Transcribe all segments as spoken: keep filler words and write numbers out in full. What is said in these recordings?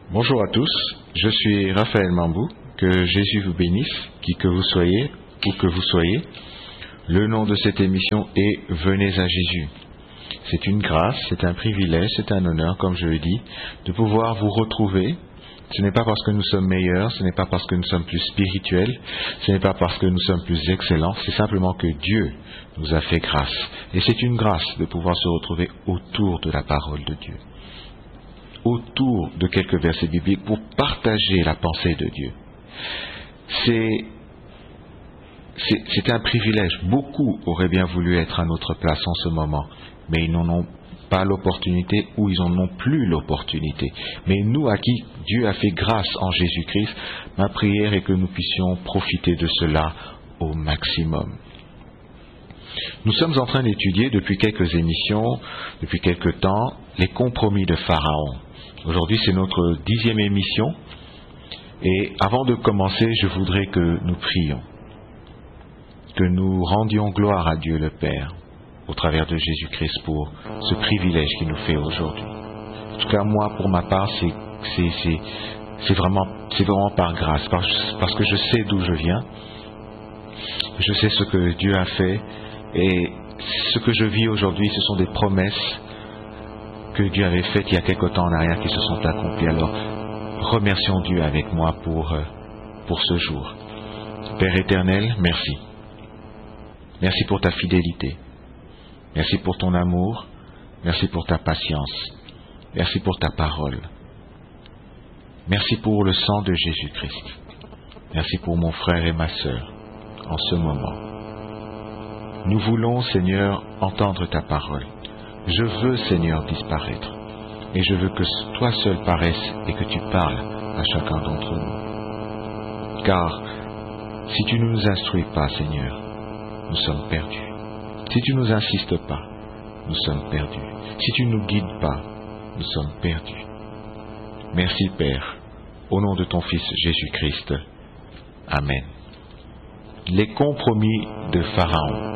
Bonjour à tous, je suis Raphaël Mambou, que Jésus vous bénisse, qui que vous soyez, où que vous soyez. Le nom de cette émission est « Venez à Jésus ». C'est une grâce, c'est un privilège, c'est un honneur, comme je le dis, de pouvoir vous retrouver. Ce n'est pas parce que nous sommes meilleurs, ce n'est pas parce que nous sommes plus spirituels, ce n'est pas parce que nous sommes plus excellents, c'est simplement que Dieu nous a fait grâce. Et c'est une grâce de pouvoir se retrouver autour de la parole de Dieu, autour de quelques versets bibliques pour partager la pensée de Dieu. C'est, c'est, c'est un privilège. Beaucoup auraient bien voulu être à notre place en ce moment, mais ils n'en ont pas l'opportunité ou ils n'en ont plus l'opportunité. Mais nous, à qui Dieu a fait grâce en Jésus-Christ, ma prière est que nous puissions profiter de cela au maximum. Nous sommes en train d'étudier depuis quelques émissions, depuis quelques temps, les compromis de Pharaon. Aujourd'hui, c'est notre dixième émission. Et avant de commencer, je voudrais que nous prions, que nous rendions gloire à Dieu le Père, au travers de Jésus-Christ, pour ce privilège qu'il nous fait aujourd'hui. En tout cas, moi, pour ma part, c'est, c'est, c'est, c'est, vraiment, c'est vraiment par grâce, parce, parce que je sais d'où je viens, je sais ce que Dieu a fait, et ce que je vis aujourd'hui, ce sont des promesses que Dieu avait faites il y a quelque temps en arrière qui se sont accomplies. Alors, remercions Dieu avec moi pour, pour ce jour. Père éternel, merci. Merci pour ta fidélité. Merci pour ton amour. Merci pour ta patience. Merci pour ta parole. Merci pour le sang de Jésus-Christ. Merci pour mon frère et ma sœur en ce moment. Nous voulons, Seigneur, entendre ta parole. Je veux, Seigneur, disparaître. Et je veux que toi seul paraisses et que tu parles à chacun d'entre nous. Car si tu ne nous instruis pas, Seigneur, nous sommes perdus. Si tu ne nous insistes pas, nous sommes perdus. Si tu ne nous guides pas, nous sommes perdus. Merci, Père, au nom de ton Fils Jésus-Christ. Amen. Les compromis de Pharaon.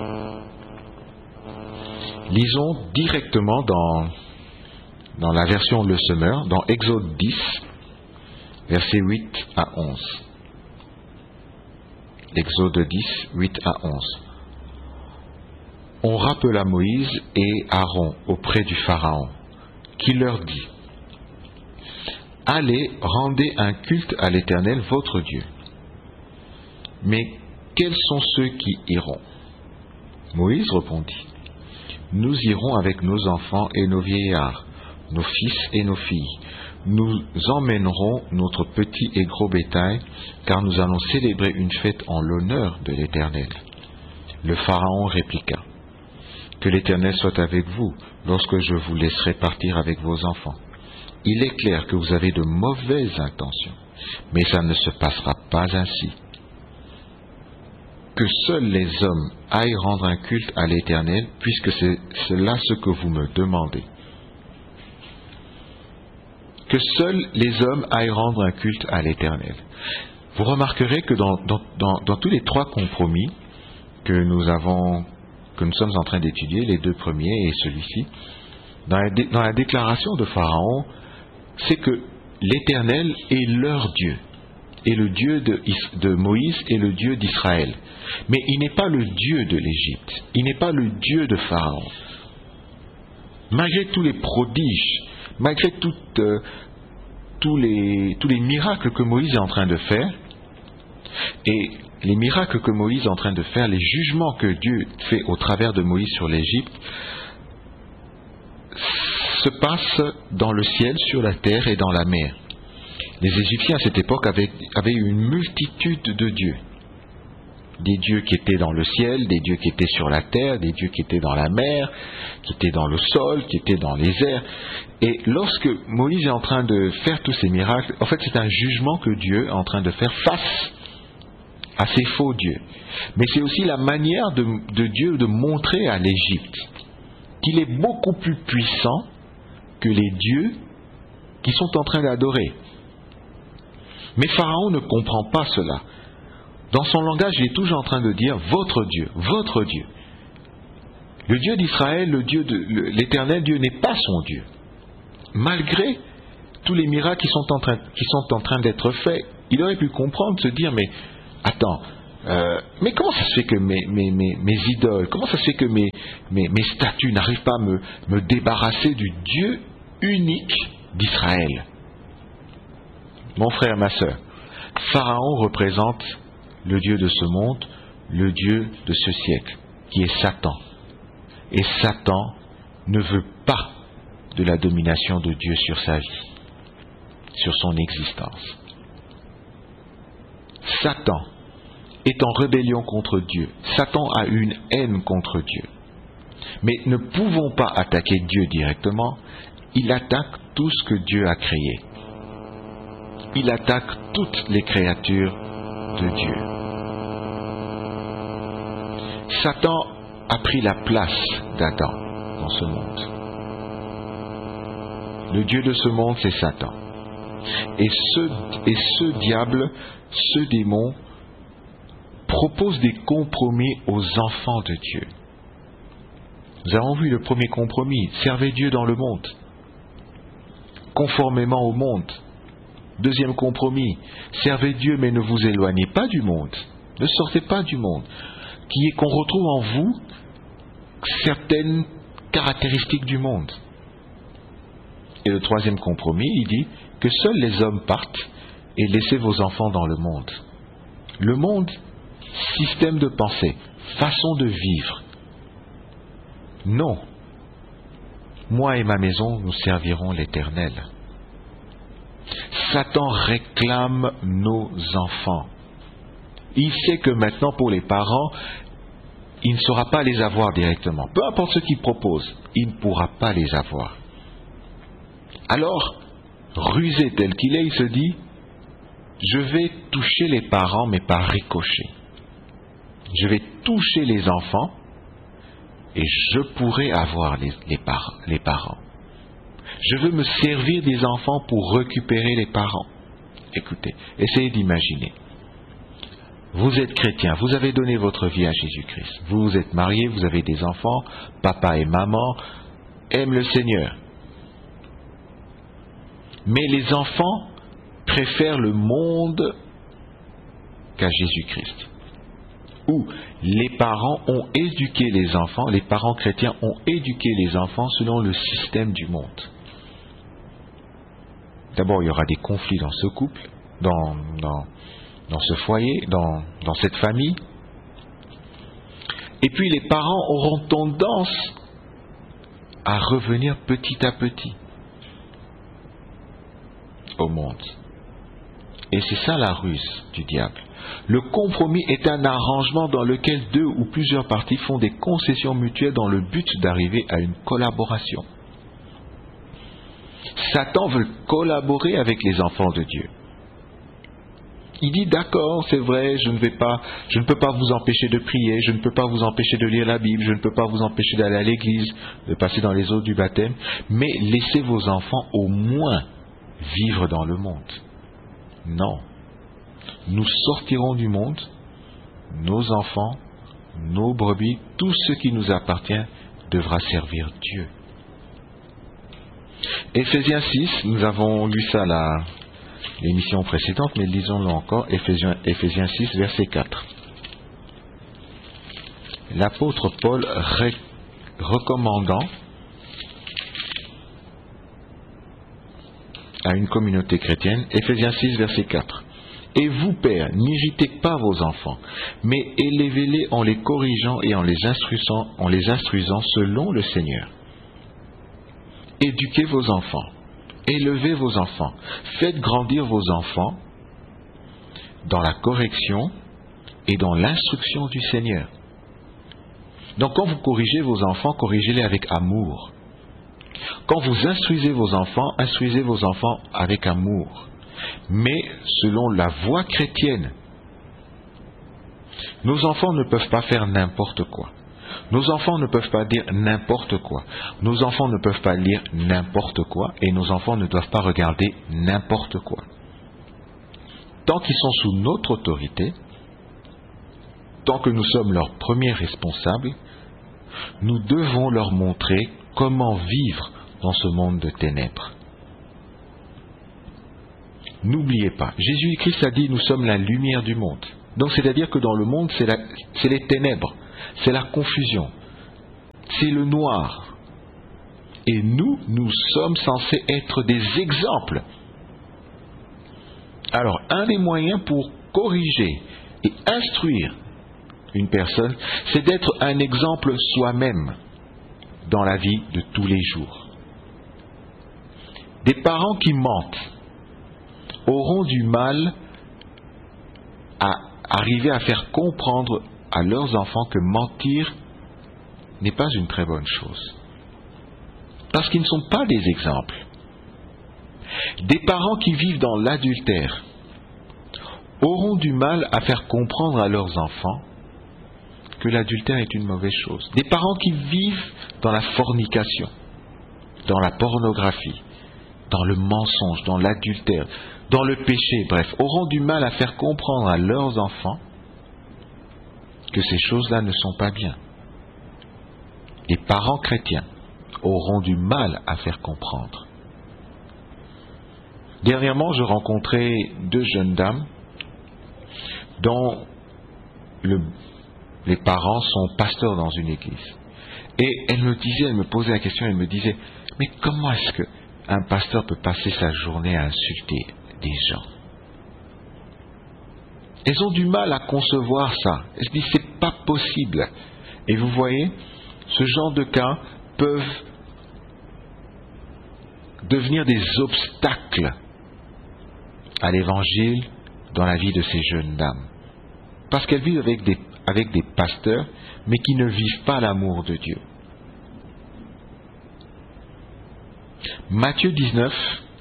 Lisons directement dans, dans la version Le Semeur, dans Exode dix, versets huit à onze. Exode dix, huit à onze. On rappela Moïse et Aaron auprès du Pharaon, qui leur dit : Allez, rendez un culte à l'Éternel votre Dieu. Mais quels sont ceux qui iront ? Moïse répondit : Nous irons avec nos enfants et nos vieillards, nos fils et nos filles. Nous emmènerons notre petit et gros bétail, car nous allons célébrer une fête en l'honneur de l'Éternel. Le Pharaon répliqua : Que l'Éternel soit avec vous lorsque je vous laisserai partir avec vos enfants. Il est clair que vous avez de mauvaises intentions, mais ça ne se passera pas ainsi. Que seuls les hommes aillent rendre un culte à l'Éternel, puisque c'est cela ce que vous me demandez. Que seuls les hommes aillent rendre un culte à l'Éternel. Vous remarquerez que dans, dans, dans, dans tous les trois compromis que nous avons, que nous sommes en train d'étudier, les deux premiers et celui-ci, dans la, dé, dans la déclaration de Pharaon, c'est que l'Éternel est leur Dieu. Et le Dieu de, de Moïse est le Dieu d'Israël. Mais il n'est pas le Dieu de l'Égypte. Il n'est pas le Dieu de Pharaon. Malgré tous les prodiges, malgré tout, euh, tous, les, tous les miracles que Moïse est en train de faire, et les miracles que Moïse est en train de faire, les jugements que Dieu fait au travers de Moïse sur l'Égypte, se passent dans le ciel, sur la terre et dans la mer. Les Égyptiens à cette époque avaient, avaient une multitude de dieux. Des dieux qui étaient dans le ciel, des dieux qui étaient sur la terre, des dieux qui étaient dans la mer, qui étaient dans le sol, qui étaient dans les airs. Et lorsque Moïse est en train de faire tous ces miracles, en fait c'est un jugement que Dieu est en train de faire face à ces faux dieux. Mais c'est aussi la manière de, de Dieu de montrer à l'Égypte qu'il est beaucoup plus puissant que les dieux qui sont en train d'adorer. Mais Pharaon ne comprend pas cela. Dans son langage, il est toujours en train de dire « votre Dieu, votre Dieu ». Le Dieu d'Israël, le Dieu de l'Éternel Dieu n'est pas son Dieu. Malgré tous les miracles qui sont en train, qui sont en train d'être faits, il aurait pu comprendre, se dire, mais attends, euh, mais comment ça se fait que mes, mes, mes, mes idoles, comment ça se fait que mes, mes, mes statues n'arrivent pas à me, me débarrasser du Dieu unique d'Israël? Mon frère, ma sœur, Pharaon représente le Dieu de ce monde, le Dieu de ce siècle, qui est Satan. Et Satan ne veut pas de la domination de Dieu sur sa vie, sur son existence. Satan est en rébellion contre Dieu. Satan a une haine contre Dieu. Mais ne pouvant pas attaquer Dieu directement, il attaque tout ce que Dieu a créé. Il attaque toutes les créatures de Dieu. Satan a pris la place d'Adam dans ce monde. Le Dieu de ce monde, c'est Satan. Et ce, et ce diable, ce démon, propose des compromis aux enfants de Dieu. Nous avons vu le premier compromis, servez Dieu dans le monde, conformément au monde. Deuxième compromis, servez Dieu mais ne vous éloignez pas du monde, ne sortez pas du monde, qui est qu'on retrouve en vous certaines caractéristiques du monde. Et le troisième compromis, il dit que seuls les hommes partent et laissez vos enfants dans le monde. Le monde, système de pensée, façon de vivre. Non. Moi et ma maison, nous servirons l'Éternel. Satan réclame nos enfants. Il sait que maintenant, pour les parents, il ne saura pas les avoir directement. Peu importe ce qu'il propose, il ne pourra pas les avoir. Alors, rusé tel qu'il est, il se dit, je vais toucher les parents, mais par ricochet. Je vais toucher les enfants, et je pourrai avoir les, les, par, les parents. Je veux me servir des enfants pour récupérer les parents. Écoutez, essayez d'imaginer. Vous êtes chrétien, vous avez donné votre vie à Jésus-Christ. Vous vous êtes marié, vous avez des enfants, papa et maman aiment le Seigneur. Mais les enfants préfèrent le monde qu'à Jésus-Christ. Ou les parents ont éduqué les enfants, les parents chrétiens ont éduqué les enfants selon le système du monde. D'abord, il y aura des conflits dans ce couple, dans, dans, dans ce foyer, dans, dans cette famille. Et puis les parents auront tendance à revenir petit à petit au monde. Et c'est ça la ruse du diable. Le compromis est un arrangement dans lequel deux ou plusieurs parties font des concessions mutuelles dans le but d'arriver à une collaboration. Satan veut collaborer avec les enfants de Dieu. Il dit d'accord, c'est vrai, je ne vais pas, je ne peux pas vous empêcher de prier, je ne peux pas vous empêcher de lire la Bible, je ne peux pas vous empêcher d'aller à l'église, de passer dans les eaux du baptême, mais laissez vos enfants au moins vivre dans le monde. Non. Nous sortirons du monde, nos enfants, nos brebis, tout ce qui nous appartient devra servir Dieu. Éphésiens six, nous avons lu ça là, l'émission précédente, mais lisons-le encore, Éphésiens, Éphésiens six, verset quatre. L'apôtre Paul ré, recommandant à une communauté chrétienne, Éphésiens six, verset quatre. Et vous, pères, n'irritez pas vos enfants, mais élevez-les en les corrigeant et en les instruisant, en les instruisant selon le Seigneur. Éduquez vos enfants, élevez vos enfants, faites grandir vos enfants dans la correction et dans l'instruction du Seigneur. Donc quand vous corrigez vos enfants, corrigez-les avec amour. Quand vous instruisez vos enfants, instruisez vos enfants avec amour. Mais selon la voie chrétienne. Nos enfants ne peuvent pas faire n'importe quoi. Nos enfants ne peuvent pas dire n'importe quoi. Nos enfants ne peuvent pas lire n'importe quoi. Et nos enfants ne doivent pas regarder n'importe quoi. Tant qu'ils sont sous notre autorité, tant que nous sommes leurs premiers responsables, nous devons leur montrer comment vivre dans ce monde de ténèbres. N'oubliez pas, Jésus-Christ a dit, nous sommes la lumière du monde. Donc c'est-à-dire que dans le monde, c'est, la, c'est les ténèbres, c'est la confusion, c'est le noir. Et nous, nous sommes censés être des exemples. Alors, un des moyens pour corriger et instruire une personne, c'est d'être un exemple soi-même dans la vie de tous les jours. Des parents qui mentent auront du mal à arriver à faire comprendre à leurs enfants que mentir n'est pas une très bonne chose. Parce qu'ils ne sont pas des exemples. Des parents qui vivent dans l'adultère auront du mal à faire comprendre à leurs enfants que l'adultère est une mauvaise chose. Des parents qui vivent dans la fornication, dans la pornographie, dans le mensonge, dans l'adultère, dans le péché, bref, auront du mal à faire comprendre à leurs enfants que ces choses-là ne sont pas bien. Les parents chrétiens auront du mal à faire comprendre. Dernièrement, je rencontrais deux jeunes dames dont le, les parents sont pasteurs dans une église. Et elles me disaient, elles me posaient la question, elles me disaient, mais comment est-ce qu'un pasteur peut passer sa journée à insulter des gens? Elles ont du mal à concevoir ça. Elles se disent, c'est pas possible. Et vous voyez, ce genre de cas peuvent devenir des obstacles à l'évangile dans la vie de ces jeunes dames. Parce qu'elles vivent avec des, avec des pasteurs, mais qui ne vivent pas l'amour de Dieu. Matthieu dix-neuf,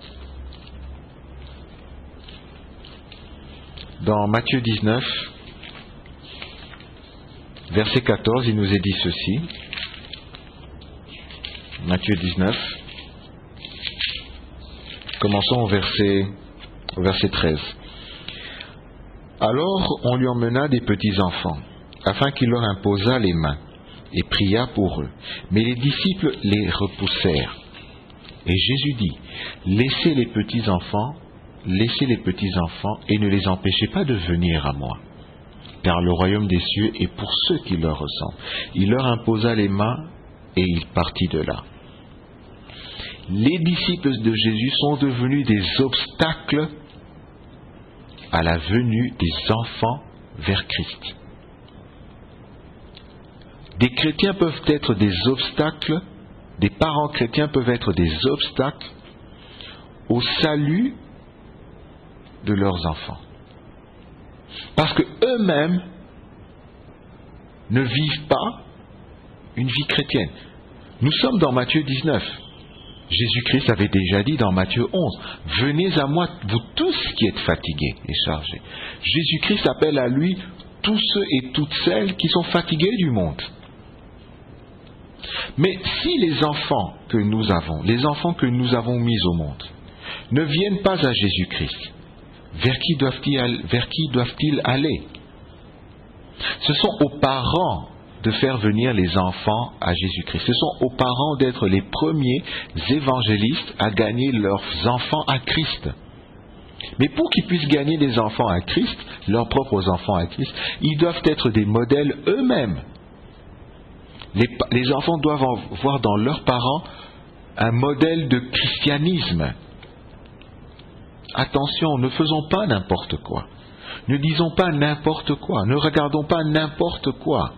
dans Matthieu dix-neuf, verset quatorze, il nous est dit ceci. Matthieu dix-neuf, commençons au verset, au verset treize. Alors on lui emmena des petits enfants, afin qu'il leur imposât les mains, et pria pour eux. Mais les disciples les repoussèrent. Et Jésus dit, laissez les petits enfants, laissez les petits enfants, et ne les empêchez pas de venir à moi, car le royaume des cieux est pour ceux qui leur ressemblent. Il leur imposa les mains, et il partit de là. Les disciples de Jésus sont devenus des obstacles à la venue des enfants vers Christ. Des chrétiens peuvent être des obstacles, des parents chrétiens peuvent être des obstacles au salut de leurs enfants. Parce que eux-mêmes ne vivent pas une vie chrétienne. Nous sommes dans Matthieu dix-neuf. Jésus-Christ avait déjà dit dans Matthieu onze, « Venez à moi, vous tous qui êtes fatigués et chargés. » Jésus-Christ appelle à lui tous ceux et toutes celles qui sont fatigués du monde. Mais si les enfants que nous avons, les enfants que nous avons mis au monde, ne viennent pas à Jésus-Christ, vers qui doivent-ils, vers qui doivent-ils aller? Ce sont aux parents de faire venir les enfants à Jésus-Christ. Ce sont aux parents d'être les premiers évangélistes à gagner leurs enfants à Christ. Mais pour qu'ils puissent gagner des enfants à Christ, leurs propres enfants à Christ, ils doivent être des modèles eux-mêmes. Les, les enfants doivent voir dans leurs parents un modèle de christianisme. Attention, ne faisons pas n'importe quoi. Ne disons pas n'importe quoi. Ne regardons pas n'importe quoi.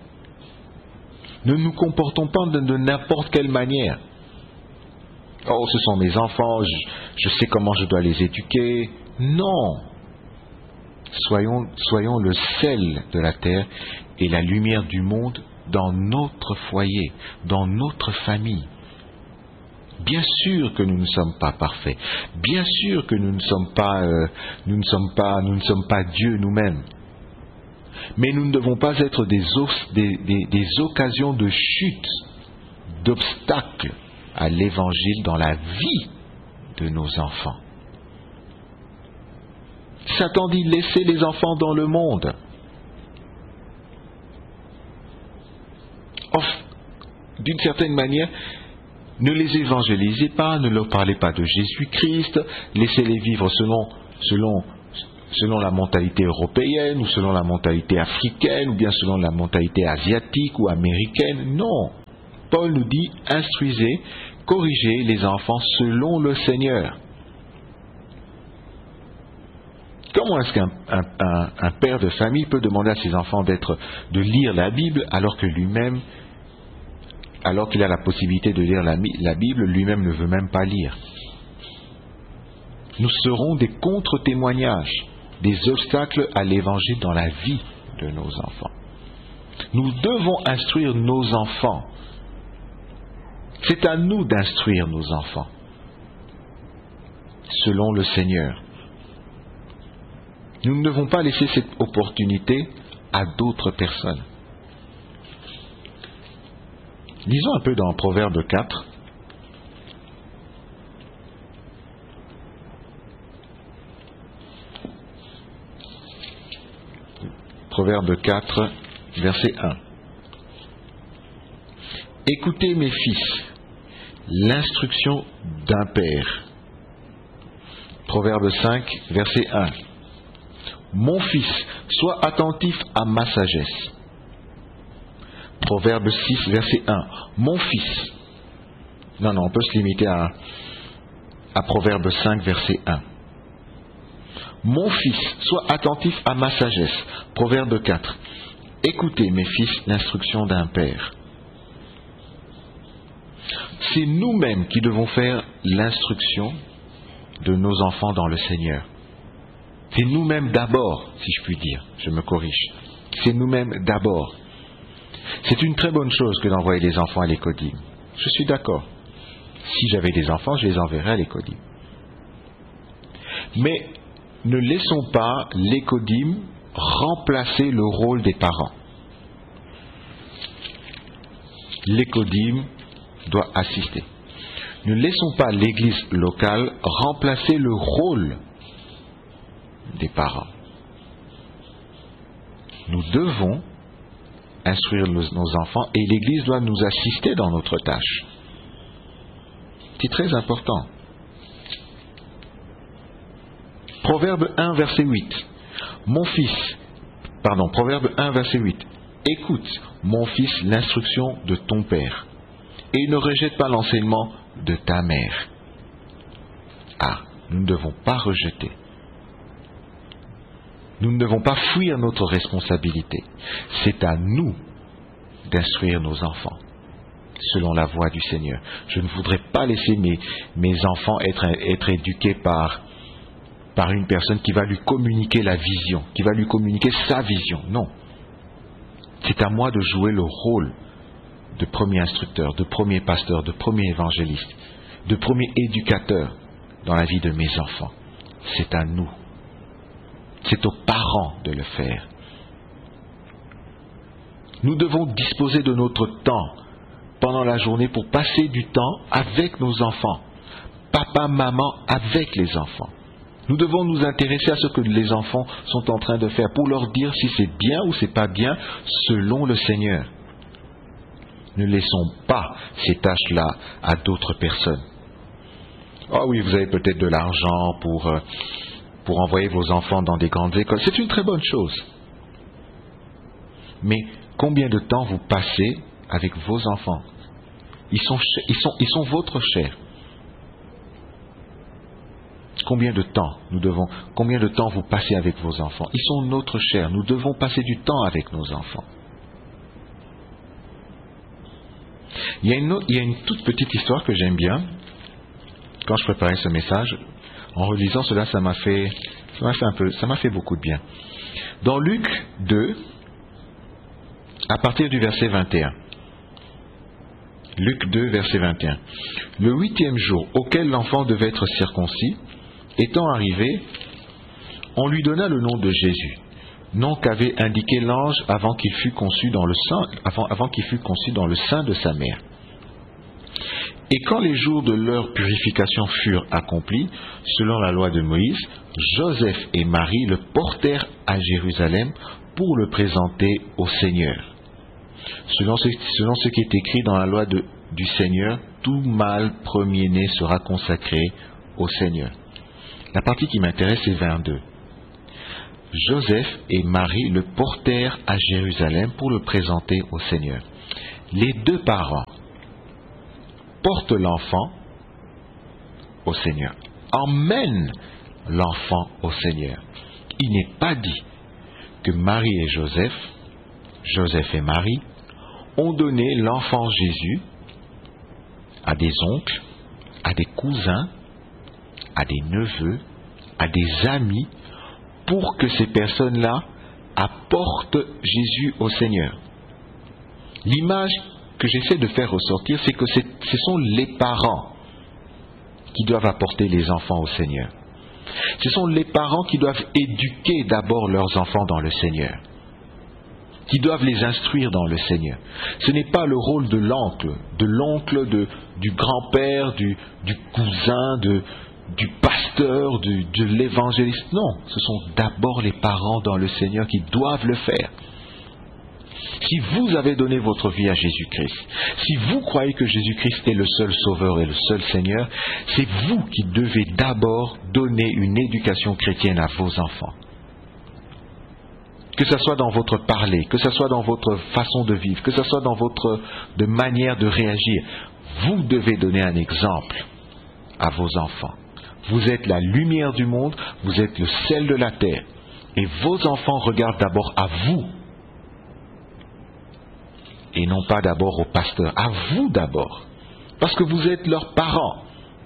Ne nous comportons pas de, de n'importe quelle manière. Oh, ce sont mes enfants, je, je sais comment je dois les éduquer. Non. Soyons, soyons le sel de la terre et la lumière du monde dans notre foyer, dans notre famille. Bien sûr que nous ne sommes pas parfaits. Bien sûr que nous ne sommes pas, euh, nous ne sommes pas, nous ne sommes pas Dieu nous-mêmes. Mais nous ne devons pas être des, os, des, des, des occasions de chute, d'obstacles à l'évangile dans la vie de nos enfants. Satan dit laissez les enfants dans le monde. D'une certaine manière, Ne les évangélisez pas, ne leur parlez pas de Jésus-Christ, laissez-les vivre selon, selon, selon la mentalité européenne, ou selon la mentalité africaine, ou bien selon la mentalité asiatique ou américaine. Non. Paul nous dit, instruisez, corrigez les enfants selon le Seigneur. Comment est-ce qu'un un, un, un père de famille peut demander à ses enfants d'être, de lire la Bible alors que lui-même, alors qu'il a la possibilité de lire la, la Bible, lui-même ne veut même pas lire? Nous serons des contre-témoignages, des obstacles à l'évangile dans la vie de nos enfants. Nous devons instruire nos enfants. C'est à nous d'instruire nos enfants, selon le Seigneur. Nous ne devons pas laisser cette opportunité à d'autres personnes. Lisons un peu dans Proverbe quatre. Proverbe quatre, verset un. Écoutez mes fils, l'instruction d'un père. Proverbe cinq, verset un. Mon fils, sois attentif à ma sagesse. Proverbe six, verset un. Mon fils. Non, non, on peut se limiter à, à Proverbe cinq, verset un. Mon fils, sois attentif à ma sagesse. Proverbe quatre. Écoutez, mes fils, l'instruction d'un père. C'est nous-mêmes qui devons faire l'instruction de nos enfants dans le Seigneur. C'est nous-mêmes d'abord, si je puis dire, je me corrige. C'est nous-mêmes d'abord. C'est une très bonne chose que d'envoyer des enfants à l'Écodim. Je suis d'accord. Si j'avais des enfants, je les enverrais à l'Écodim. Mais ne laissons pas l'Écodim remplacer le rôle des parents. L'Écodim doit assister. Ne laissons pas l'Église locale remplacer le rôle des parents. Nous devons instruire nos, nos enfants et l'Église doit nous assister dans notre tâche. C'est très important. Proverbe un, verset huit. Mon fils, pardon, Proverbe un, verset huit. Écoute, mon fils, l'instruction de ton père, et ne rejette pas l'enseignement de ta mère. Ah, nous ne devons pas rejeter. Nous ne devons pas fuir notre responsabilité. C'est à nous d'instruire nos enfants selon la voie du Seigneur. Je ne voudrais pas laisser mes, mes enfants être, être éduqués par, par une personne qui va lui communiquer la vision, qui va lui communiquer sa vision. Non. C'est à moi de jouer le rôle de premier instructeur, de premier pasteur, de premier évangéliste, de premier éducateur dans la vie de mes enfants. C'est à nous. C'est aux parents de le faire. Nous devons disposer de notre temps pendant la journée pour passer du temps avec nos enfants. Papa, maman, avec les enfants. Nous devons nous intéresser à ce que les enfants sont en train de faire pour leur dire si c'est bien ou c'est pas bien selon le Seigneur. Ne laissons pas ces tâches-là à d'autres personnes. Ah oui, vous avez peut-être de l'argent pour... Euh, pour envoyer vos enfants dans des grandes écoles. C'est une très bonne chose. Mais combien de temps vous passez avec vos enfants? Ils sont, ils sont, ils sont votre chair. Combien de temps nous devons, combien de temps vous passez avec vos enfants? Ils sont notre chair. Nous devons passer du temps avec nos enfants. Il y a une, autre, il y a une toute petite histoire que j'aime bien. Quand je préparais ce message, en relisant cela, ça m'a fait, ça m'a fait un peu, ça m'a fait beaucoup de bien. Dans Luc deux, à partir du verset vingt et un. Luc deux, verset vingt et un. Le huitième jour auquel l'enfant devait être circoncis, étant arrivé, on lui donna le nom de Jésus, nom qu'avait indiqué l'ange avant qu'il fût conçu dans le sein, avant, avant qu'il fût conçu dans le sein de sa mère. Et quand les jours de leur purification furent accomplis, selon la loi de Moïse, Joseph et Marie le portèrent à Jérusalem pour le présenter au Seigneur. Selon ce, selon ce qui est écrit dans la loi de, du Seigneur, tout mâle premier-né sera consacré au Seigneur. La partie qui m'intéresse est vingt-deux. Joseph et Marie le portèrent à Jérusalem pour le présenter au Seigneur. Les deux parents portent l'enfant au Seigneur, emmènent l'enfant au Seigneur. Il n'est pas dit que Marie et Joseph, Joseph et Marie, ont donné l'enfant Jésus à des oncles, à des cousins, à des neveux, à des amis, pour que ces personnes-là apportent Jésus au Seigneur. L'image que j'essaie de faire ressortir, c'est que c'est, ce sont les parents qui doivent apporter les enfants au Seigneur. Ce sont les parents qui doivent éduquer d'abord leurs enfants dans le Seigneur, qui doivent les instruire dans le Seigneur. Ce n'est pas le rôle de l'oncle, de l'oncle, de, du grand-père, du, du cousin, de, du pasteur, du, de l'évangéliste. Non, ce sont d'abord les parents dans le Seigneur qui doivent le faire. Si vous avez donné votre vie à Jésus-Christ, si vous croyez que Jésus-Christ est le seul Sauveur et le seul Seigneur, c'est vous qui devez d'abord donner une éducation chrétienne à vos enfants. Que ce soit dans votre parler, que ce soit dans votre façon de vivre, que ce soit dans votre de manière de réagir, vous devez donner un exemple à vos enfants. Vous êtes la lumière du monde, vous êtes le sel de la terre. Et vos enfants regardent d'abord à vous. Et non pas d'abord au pasteur, à vous d'abord. Parce que vous êtes leurs parents.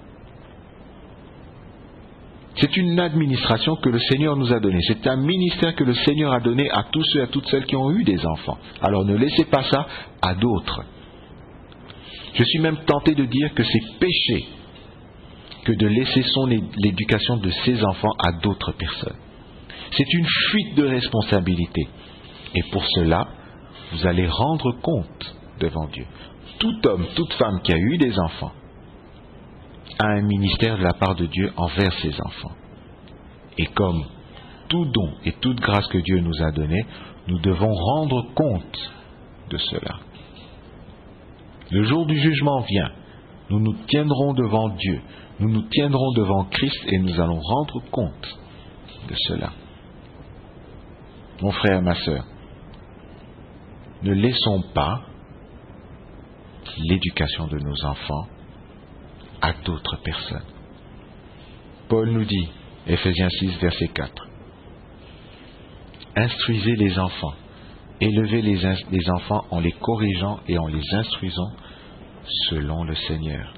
C'est une administration que le Seigneur nous a donnée. C'est un ministère que le Seigneur a donné à tous ceux et à toutes celles qui ont eu des enfants. Alors ne laissez pas ça à d'autres. Je suis même tenté de dire que c'est péché que de laisser son l'éducation de ses enfants à d'autres personnes. C'est une fuite de responsabilité. Et pour cela, vous allez rendre compte devant Dieu. Tout homme, toute femme qui a eu des enfants a un ministère de la part de Dieu envers ses enfants. Et comme tout don et toute grâce que Dieu nous a donnée, nous devons rendre compte de cela. Le jour du jugement vient. Nous nous tiendrons devant Dieu. Nous nous tiendrons devant Christ et nous allons rendre compte de cela. Mon frère, ma sœur, ne laissons pas l'éducation de nos enfants à d'autres personnes. Paul nous dit, Éphésiens six, verset quatre, instruisez les enfants, élevez les, in- les enfants en les corrigeant et en les instruisant selon le Seigneur.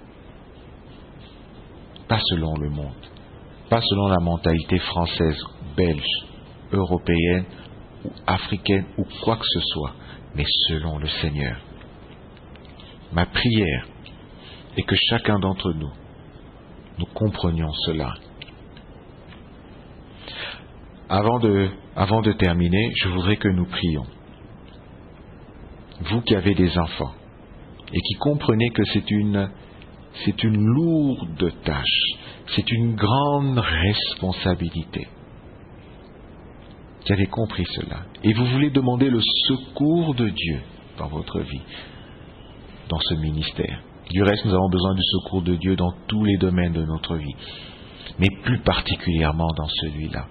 Pas selon le monde, pas selon la mentalité française, belge, européenne ou africaine ou quoi que ce soit, mais selon le Seigneur. Ma prière est que chacun d'entre nous, nous comprenions cela. Avant de, avant de terminer, je voudrais que nous prions. Vous qui avez des enfants et qui comprenez que c'est une, c'est une lourde tâche, c'est une grande responsabilité. Vous avez compris cela. Et vous voulez demander le secours de Dieu dans votre vie, dans ce ministère. Du reste, nous avons besoin du secours de Dieu dans tous les domaines de notre vie, mais plus particulièrement dans celui-là.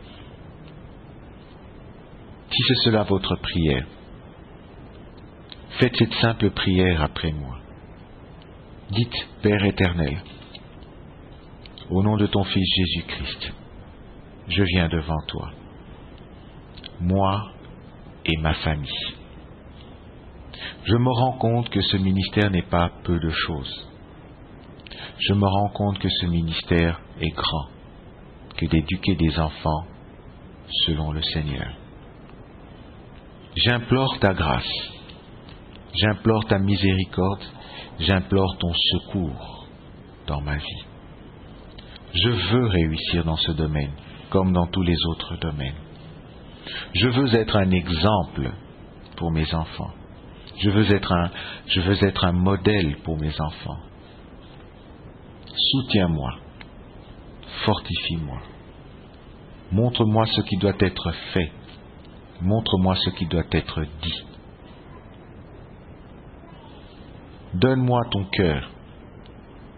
Si c'est cela votre prière, faites cette simple prière après moi. Dites, Père éternel, au nom de ton Fils Jésus-Christ, je viens devant toi, moi et ma famille. Je me rends compte que ce ministère n'est pas peu de choses. Je me rends compte que ce ministère est grand, que d'éduquer des enfants selon le Seigneur. J'implore ta grâce, j'implore ta miséricorde, j'implore ton secours dans ma vie. Je veux réussir dans ce domaine, comme dans tous les autres domaines. Je veux être un exemple pour mes enfants. Je veux être un, je veux être un modèle pour mes enfants. Soutiens-moi, fortifie-moi. Montre-moi ce qui doit être fait. Montre-moi ce qui doit être dit. Donne-moi ton cœur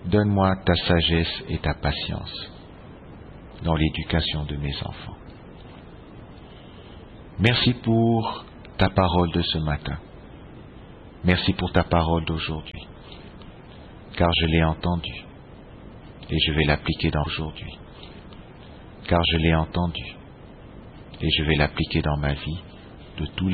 donne-moi ta sagesse et ta patience dans l'éducation de mes enfants. Merci pour ta parole de ce matin. Merci pour ta parole d'aujourd'hui, car je l'ai entendue et je vais l'appliquer dans aujourd'hui, car je l'ai entendue et je vais l'appliquer dans ma vie de tous les